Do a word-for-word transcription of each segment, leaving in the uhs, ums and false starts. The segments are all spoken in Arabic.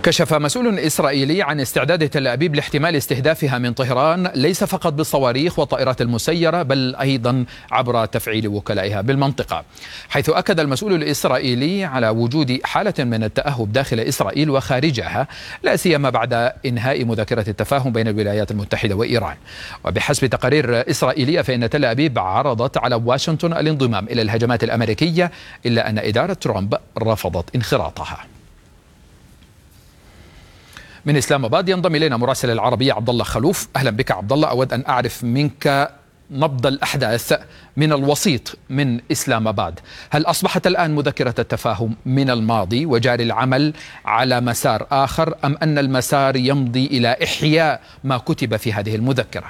كشف مسؤول إسرائيلي عن استعداد تل أبيب لاحتمال استهدافها من طهران ليس فقط بالصواريخ والطائرات المسيرة بل أيضا عبر تفعيل وكلائها بالمنطقة، حيث أكد المسؤول الإسرائيلي على وجود حالة من التأهب داخل إسرائيل وخارجها، لا سيما بعد إنهاء مذكرة التفاهم بين الولايات المتحدة وإيران. وبحسب تقارير إسرائيلية فإن تل أبيب عرضت على واشنطن الانضمام إلى الهجمات الأمريكية، إلا أن إدارة ترامب رفضت انخراطها. من إسلام آباد ينضم إلينا مراسل العربية عبد الله خلوف. أهلا بك عبد الله. أود أن أعرف منك نبض الأحداث من الوسيط من إسلام آباد. هل أصبحت الآن مذكرة التفاهم من الماضي وجاري العمل على مسار آخر، أم أن المسار يمضي إلى إحياء ما كتب في هذه المذكرة؟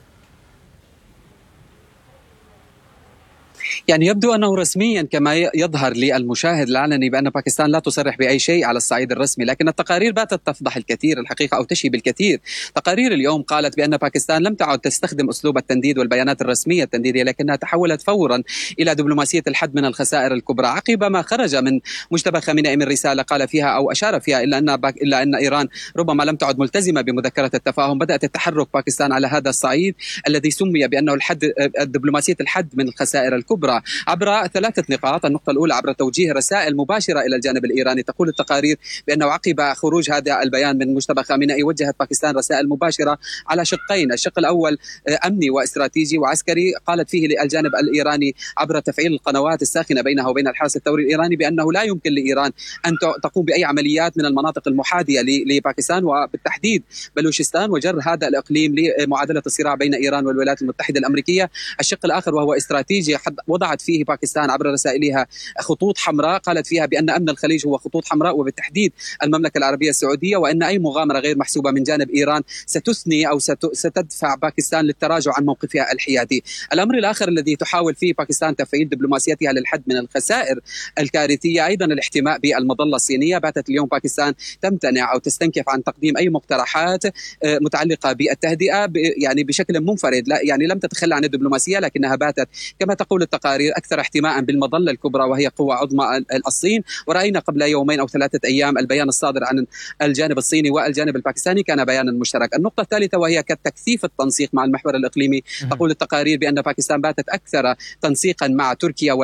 يعني يبدو أنه رسميا كما يظهر للمشاهد العلني بأن باكستان لا تصرح بأي شيء على الصعيد الرسمي، لكن التقارير باتت تفضح الكثير الحقيقة أو تشي بالكثير. تقارير اليوم قالت بأن باكستان لم تعد تستخدم أسلوب التنديد والبيانات الرسمية التنديدية، لكنها تحولت فورا إلى دبلوماسية الحد من الخسائر الكبرى عقب ما خرج من مجتبى خامنئي من رسالة قال فيها أو أشار فيها إلا أن باك إلا أن إيران ربما لم تعد ملتزمة بمذكرة التفاهم. بدأت التحرك باكستان على هذا الصعيد الذي سمي بأنه الحد دبلوماسية الحد من الخسائر الكبرى عبر ثلاثة نقاط. النقطة الأولى عبر توجيه رسائل مباشرة إلى الجانب الإيراني. تقول التقارير بأنه عقب خروج هذا البيان من مجتبى خامنئي وجهت باكستان رسائل مباشرة على شقين، الشق الأول أمني واستراتيجي وعسكري، قالت فيه للجانب الإيراني عبر تفعيل القنوات الساخنة بينها وبين الحرس الثوري الإيراني بأنه لا يمكن لإيران أن تقوم بأي عمليات من المناطق المحاذية لباكستان وبالتحديد بلوشستان وجر هذا الإقليم لمعادلة الصراع بين إيران والولايات المتحدة الأمريكية. الشق الآخر وهو استراتيجي وضعت فيه باكستان عبر رسائلها خطوط حمراء، قالت فيها بأن أمن الخليج هو خطوط حمراء وبالتحديد المملكة العربية السعودية، وأن أي مغامرة غير محسوبة من جانب إيران ستثني أو ستدفع باكستان للتراجع عن موقفها الحيادي. الأمر الآخر الذي تحاول فيه باكستان تفعيل دبلوماسيتها للحد من الخسائر الكارثية أيضا الاحتماء بالمظلة الصينية. باتت اليوم باكستان تمتنع أو تستنكف عن تقديم أي مقترحات متعلقة بالتهدئة يعني بشكل منفرد، لا يعني لم تتخلى عن الدبلوماسية، لكنها باتت كما تقول التقارير أكثر احتماء بالمظلة الكبرى وهي قوة عظمى الصين. ورأينا قبل يومين أو ثلاثة أيام البيان الصادر عن الجانب الصيني والجانب الباكستاني كان بيانا مشترك. النقطة الثالثة وهي كتكثيف التنسيق مع المحور الإقليمي. تقول التقارير بأن باكستان باتت أكثر تنسيقا مع تركيا